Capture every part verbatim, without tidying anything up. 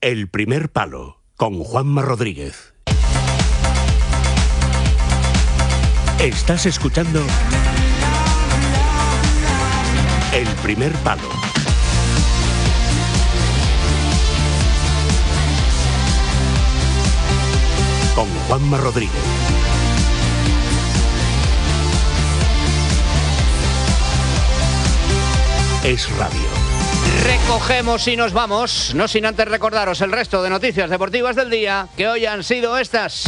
El primer palo, con Juanma Rodríguez. Estás escuchando El primer palo. Con Juanma Rodríguez. Es radio. Recogemos y nos vamos, no sin antes recordaros el resto de noticias deportivas del día, que hoy han sido estas.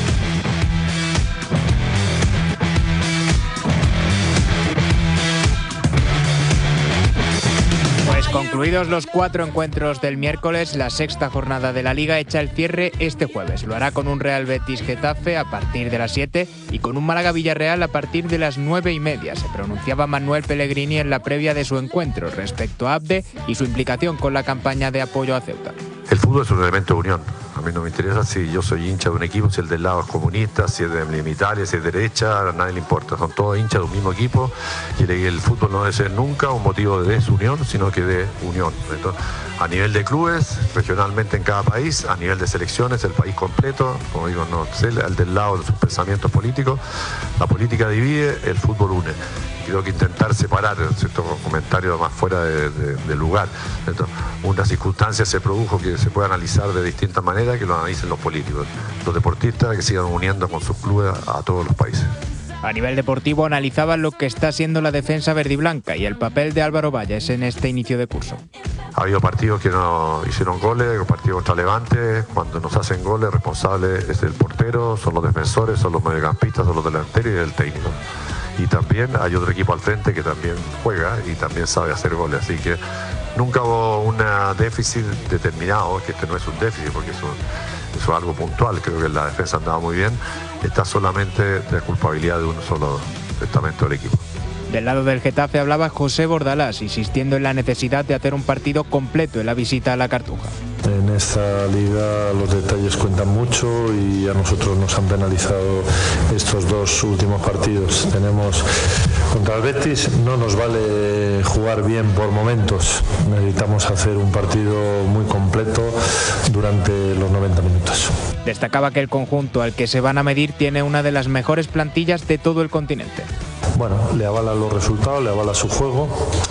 Pues concluidos los cuatro encuentros del miércoles, la sexta jornada de la Liga echa el cierre este jueves. Lo hará con un Real Betis-Getafe a partir de las siete y con un Málaga-Villarreal a partir de las nueve y media. Se pronunciaba Manuel Pellegrini en la previa de su encuentro respecto a Abde y su implicación con la campaña de apoyo a Ceuta. El fútbol es un elemento de unión. A mí no me interesa si yo soy hincha de un equipo, si el del lado es comunista, si es de Italia, si es de derecha, a nadie le importa. Son todos hinchas de un mismo equipo y el fútbol no debe ser nunca un motivo de desunión, sino que de unión. Entonces, a nivel de clubes, regionalmente en cada país, a nivel de selecciones, el país completo, como digo, no sé, al del lado de sus pensamientos políticos, la política divide, el fútbol une. Creo que intentar separar ciertos comentarios más fuera de, de, de lugar. Entonces, una circunstancia se produjo que se puede analizar de distintas maneras, que lo analicen los políticos, los deportistas que sigan uniendo con sus clubes a todos los países. A nivel deportivo analizaban lo que está siendo la defensa verdiblanca y el papel de Álvaro Valles en este inicio de curso. Ha habido partidos que no hicieron goles, partidos contra Levante. Cuando nos hacen goles, el responsable es el portero, son los defensores, son los mediocampistas, son los delanteros y el técnico. Y también hay otro equipo al frente que también juega y también sabe hacer goles. Así que nunca hubo un déficit determinado, que este no es un déficit porque eso, eso es algo puntual. Creo que la defensa andaba muy bien. Está solamente de culpabilidad de un solo estamento del equipo. Del lado del Getafe hablaba José Bordalás, insistiendo en la necesidad de hacer un partido completo en la visita a la Cartuja. En esta liga los detalles cuentan mucho y a nosotros nos han penalizado estos dos últimos partidos. Tenemos contra el Betis, no nos vale jugar bien por momentos, necesitamos hacer un partido muy completo durante los noventa minutos. Destacaba que el conjunto al que se van a medir tiene una de las mejores plantillas de todo el continente. Bueno, le avala los resultados, le avala su juego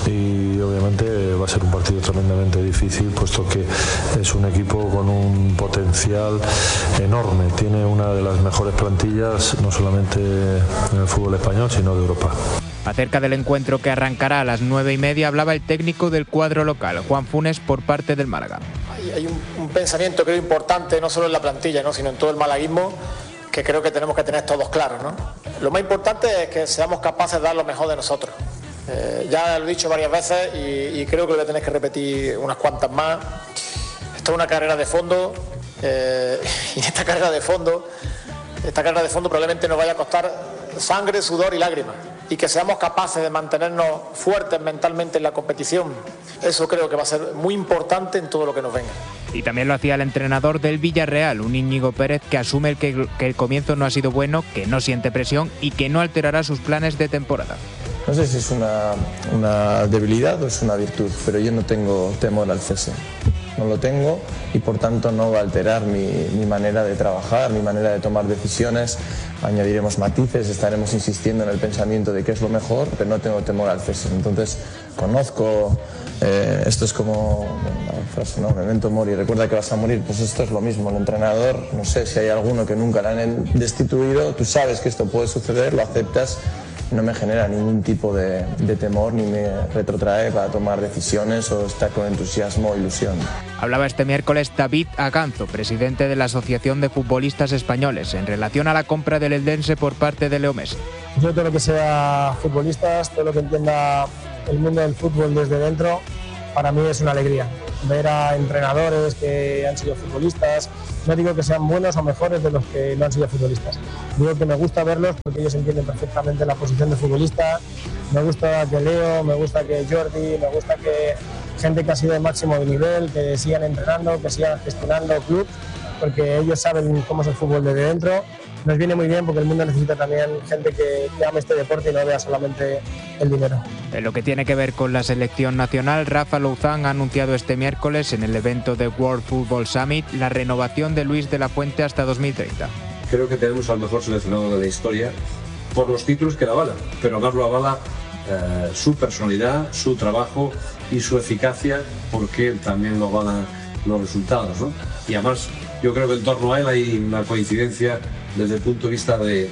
y obviamente va a ser un partido tremendamente difícil, puesto que es un equipo con un potencial enorme. Tiene una de las mejores plantillas, no solamente en el fútbol español, sino de Europa. Acerca del encuentro que arrancará a las nueve y media hablaba el técnico del cuadro local, Juan Funes, por parte del Málaga. Hay, hay un, un pensamiento creo importante, no solo en la plantilla, ¿no?, sino en todo el malaguismo, que creo que tenemos que tener todos claros, ¿no? Lo más importante es que seamos capaces de dar lo mejor de nosotros. Eh, ya lo he dicho varias veces y, y creo que lo voy a tener que repetir unas cuantas más. Esto es una carrera de fondo eh, y en esta carrera de fondo, esta carrera de fondo probablemente nos vaya a costar sangre, sudor y lágrimas. Y que seamos capaces de mantenernos fuertes mentalmente en la competición. Eso creo que va a ser muy importante en todo lo que nos venga. Y también lo hacía el entrenador del Villarreal, un Íñigo Pérez que asume el que, que el comienzo no ha sido bueno, que no siente presión y que no alterará sus planes de temporada. No sé si es una, una debilidad o es una virtud, pero yo no tengo temor al cese. No lo tengo y por tanto no va a alterar mi, mi manera de trabajar, mi manera de tomar decisiones. Añadiremos matices, estaremos insistiendo en el pensamiento de qué es lo mejor, pero no tengo temor al cese. Entonces conozco, eh, esto es como la frase, ¿no? Memento mori, recuerda que vas a morir. Pues esto es lo mismo, el entrenador, no sé si hay alguno que nunca le han destituido, tú sabes que esto puede suceder, lo aceptas. No me genera ningún tipo de, de temor ni me retrotrae para tomar decisiones o estar con entusiasmo o ilusión. Hablaba este miércoles David Aganzo, presidente de la Asociación de Futbolistas Españoles, en relación a la compra del Eldense por parte de Leo Messi. Yo todo lo que sea futbolistas, todo lo que entienda el mundo del fútbol desde dentro, para mí es una alegría. Ver a entrenadores que han sido futbolistas, no digo que sean buenos o mejores de los que no han sido futbolistas. Digo que me gusta verlos porque ellos entienden perfectamente la posición de futbolista. Me gusta que Leo, me gusta que Jordi, me gusta que gente que ha sido de máximo de nivel, que sigan entrenando, que sigan gestionando clubes, porque ellos saben cómo es el fútbol desde dentro nos viene muy bien porque el mundo necesita también gente que, que ame este deporte y no vea solamente el dinero. En lo que tiene que ver con la selección nacional, Rafa Louzán ha anunciado este miércoles en el evento de World Football Summit la renovación de Luis de la Fuente hasta dos mil treinta. Creo que tenemos al mejor seleccionado de la historia por los títulos que la avala, pero más lo avala eh, su personalidad, su trabajo y su eficacia, porque también lo avalan los resultados, ¿no? Y además yo creo que en torno a él hay una coincidencia desde el punto de vista de,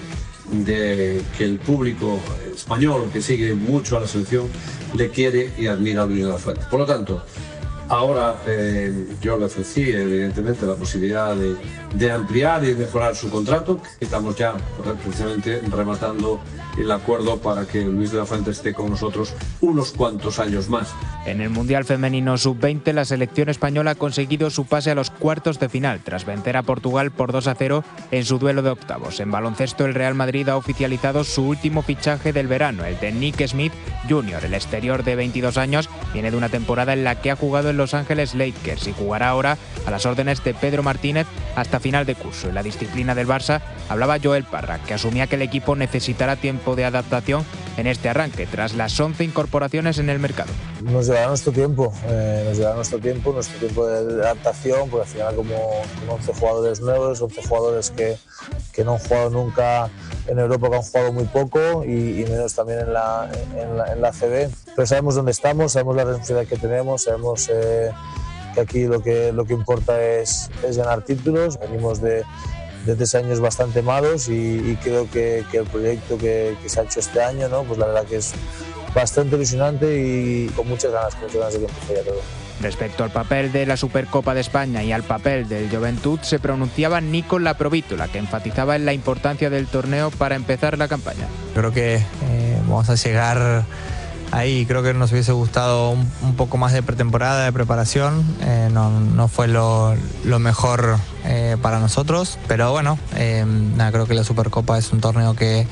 de que el público español que sigue mucho a la selección le quiere y admira a Luis de la Fuente. Por lo tanto, ahora eh, yo le ofrecí evidentemente la posibilidad de, de ampliar y mejorar su contrato. Estamos ya precisamente rematando el acuerdo para que Luis de la Fuente esté con nosotros unos cuantos años más. En el Mundial Femenino sub veinte, la selección española ha conseguido su pase a los cuartos de final, tras vencer a Portugal por dos a cero en su duelo de octavos. En baloncesto, el Real Madrid ha oficializado su último fichaje del verano, el de Nick Smith junior El exterior de veintidós años viene de una temporada en la que ha jugado en Los Ángeles Lakers y jugará ahora a las órdenes de Pedro Martínez hasta final de curso. En la disciplina del Barça hablaba Joel Parra, que asumía que el equipo necesitará tiempo de adaptación en este arranque, tras las once incorporaciones en el mercado. Nos llevará nuestro tiempo, eh, nos llevará nuestro tiempo, nuestro tiempo de adaptación, porque al final como, como once jugadores nuevos, once jugadores que, que no han jugado nunca en Europa, que han jugado muy poco y, y menos también en la, en, la, en la A C B. Pero sabemos dónde estamos, sabemos la responsabilidad que tenemos, sabemos eh, que aquí lo que, lo que importa es, es ganar títulos. Venimos de, de tres años bastante malos y, y creo que, que el proyecto que, que se ha hecho este año, ¿no? Pues la verdad que es bastante ilusionante y con muchas ganas, con muchas ganas de que empiece ya todo. Respecto al papel de la Supercopa de España y al papel del Joventut, se pronunciaba Nico Laprovítola, que enfatizaba en la importancia del torneo para empezar la campaña. Creo que eh, vamos a llegar ahí, creo que nos hubiese gustado un, un poco más de pretemporada, de preparación, eh, no, no fue lo, lo mejor eh, para nosotros, pero bueno, eh, nada, creo que la Supercopa es un torneo que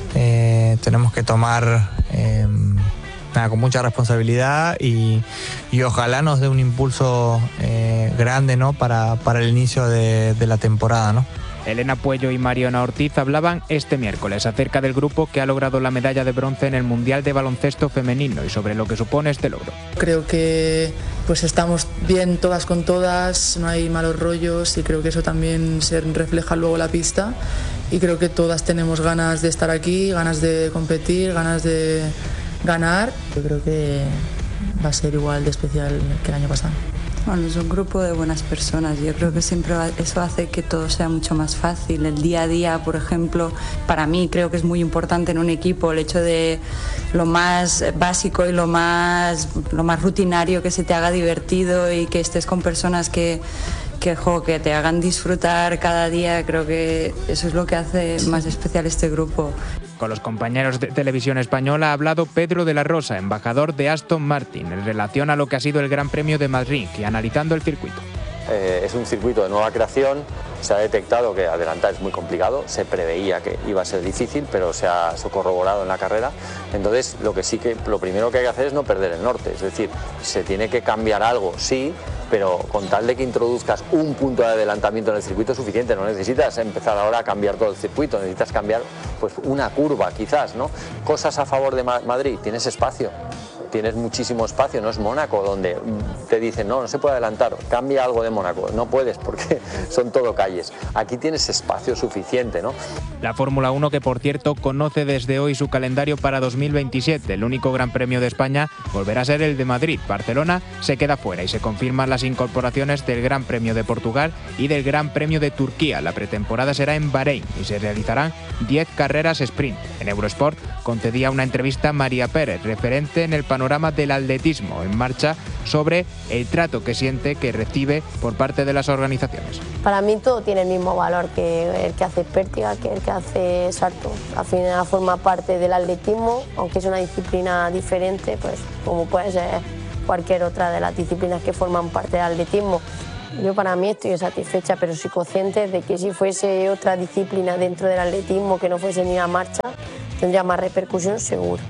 eh, tenemos que tomar eh, nada, con mucha responsabilidad y, y ojalá nos dé un impulso eh, grande, ¿no? para, para el inicio de, de la temporada, ¿no? Elena Puello y Mariona Ortiz hablaban este miércoles acerca del grupo que ha logrado la medalla de bronce en el Mundial de Baloncesto Femenino y sobre lo que supone este logro. Creo que pues estamos bien todas con todas, no hay malos rollos y creo que eso también se refleja luego en la pista y creo que todas tenemos ganas de estar aquí, ganas de competir, ganas de ganar. Yo creo que va a ser igual de especial que el año pasado. Bueno, es un grupo de buenas personas. Yo creo que siempre eso hace que todo sea mucho más fácil. El día a día, por ejemplo, para mí creo que es muy importante en un equipo el hecho de lo más básico y lo más, lo más rutinario, que se te haga divertido y que estés con personas que, que, jo, que te hagan disfrutar cada día. Creo que eso es lo que hace más especial este grupo. Con los compañeros de Televisión Española ha hablado Pedro de la Rosa, embajador de Aston Martin, en relación a lo que ha sido el Gran Premio de Madrid y analizando el circuito. Eh, es un circuito de nueva creación, se ha detectado que adelantar es muy complicado, se preveía que iba a ser difícil, pero se ha corroborado en la carrera. Entonces, lo que sí que lo primero que hay que hacer es no perder el norte, es decir, se tiene que cambiar algo, sí, pero con tal de que introduzcas un punto de adelantamiento en el circuito es suficiente, no necesitas empezar ahora a cambiar todo el circuito, necesitas cambiar pues una curva quizás, ¿no? Cosas a favor de Madrid, tienes espacio. Tienes muchísimo espacio, no es Mónaco donde te dicen no, no se puede adelantar, cambia algo de Mónaco, no puedes porque son todo calles. Aquí tienes espacio suficiente, ¿no? La Fórmula uno, que por cierto conoce desde hoy su calendario para dos mil veintisiete, el único Gran Premio de España volverá a ser el de Madrid. Barcelona se queda fuera y se confirman las incorporaciones del Gran Premio de Portugal y del Gran Premio de Turquía. La pretemporada será en Bahrein y se realizarán diez carreras sprint. En Eurosport concedía una entrevista a María Pérez, referente en el panorama del atletismo en marcha, sobre el trato que siente que recibe por parte de las organizaciones. Para mí todo tiene el mismo valor que el que hace pértiga, que el que hace salto. Al final forma parte del atletismo, aunque es una disciplina diferente, pues como puede ser cualquier otra de las disciplinas que forman parte del atletismo. Yo para mí estoy satisfecha, pero soy consciente de que si fuese otra disciplina dentro del atletismo que no fuese ni la marcha, tendría más repercusión seguro.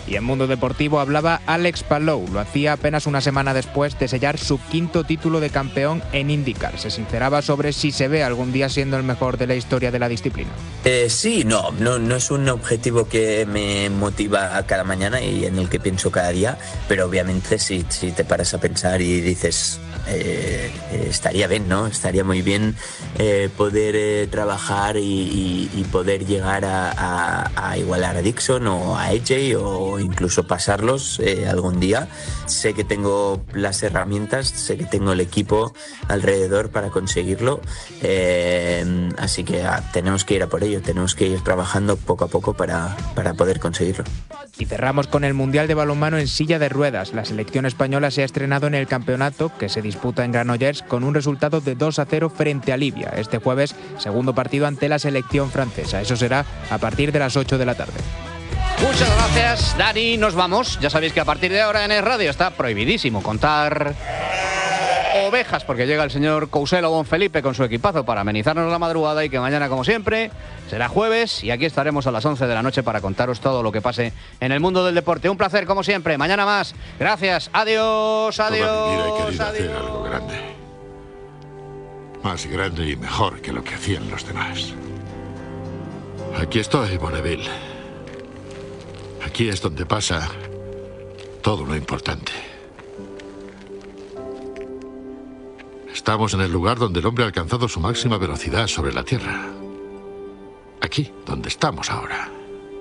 Y en Mundo Deportivo hablaba Alex Palou. Lo hacía apenas una semana después de sellar su quinto título de campeón en IndyCar. Se sinceraba sobre si se ve algún día siendo el mejor de la historia de la disciplina. Eh, sí, no, no, no es un objetivo que me motiva a cada mañana y en el que pienso cada día, pero obviamente si, si te paras a pensar y dices... Eh, eh, estaría bien, ¿no? Estaría muy bien eh, poder eh, trabajar y, y, y poder llegar a, a, a igualar a Dixon o a A J o incluso pasarlos eh, algún día. Sé que tengo las herramientas, sé que tengo el equipo alrededor para conseguirlo, eh, así que ah, tenemos que ir a por ello, tenemos que ir trabajando poco a poco para, para poder conseguirlo. Y cerramos con el Mundial de Balonmano en silla de ruedas. La selección española se ha estrenado en el campeonato que se disputa en Granollers con un resultado de dos a cero frente a Libia. Este jueves, segundo partido ante la selección francesa. Eso será a partir de las ocho de la tarde. Muchas gracias, Dani. Nos vamos. Ya sabéis que a partir de ahora en Es Radio está prohibidísimo contar ovejas, porque llega el señor Couselo Bonfelipe con su equipazo para amenizarnos la madrugada y que mañana, como siempre, será jueves y aquí estaremos a las once de la noche para contaros todo lo que pase en el mundo del deporte. Un placer, como siempre. Mañana más. Gracias. Adiós, adiós. Toda mi vida he querido adiós. hacer algo grande. Más grande y mejor que lo que hacían los demás. Aquí estoy, Bonneville. Aquí es donde pasa todo lo importante. Estamos en el lugar donde el hombre ha alcanzado su máxima velocidad sobre la Tierra. Aquí, donde estamos ahora.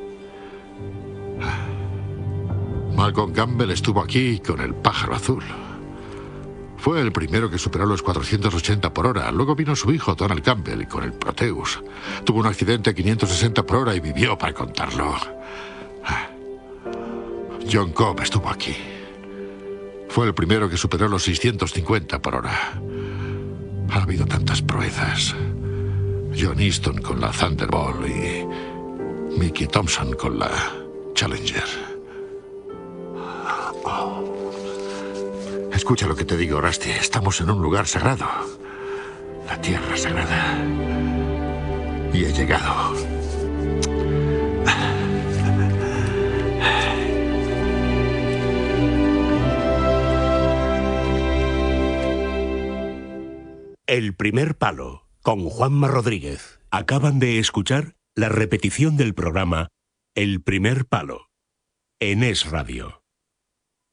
Malcolm Campbell estuvo aquí con el pájaro azul. Fue el primero que superó los cuatrocientos ochenta por hora. Luego vino su hijo, Donald Campbell, con el Proteus. Tuvo un accidente a quinientos sesenta por hora y vivió para contarlo. John Cobb estuvo aquí. Fue el primero que superó los seiscientos cincuenta por hora. Ha habido tantas proezas. John Easton con la Thunderbolt y Mickey Thompson con la Challenger. Escucha lo que te digo, Rusty. Estamos en un lugar sagrado. La tierra sagrada. Y he llegado. El primer palo, con Juanma Rodríguez. Acaban de escuchar la repetición del programa El primer palo, en Es Radio.